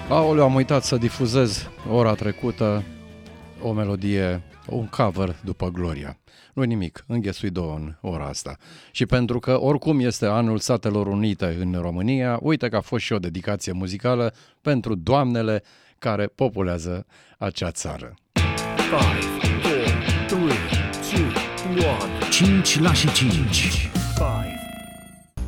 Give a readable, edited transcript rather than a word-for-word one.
Aoleu, am uitat să difuzez ora trecută o melodie, un cover după Gloria. Nu-i nimic, înghesuit-o în ora asta. Și pentru că oricum este anul Statelor Unite în România, uite că a fost și o dedicație muzicală pentru doamnele care populează acea țară. 5, 4, 3, 2, 1. 5 la și 5. 5,